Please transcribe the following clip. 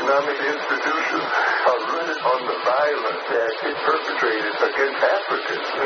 economic institutions are rooted on the violence that is perpetrated against Africans.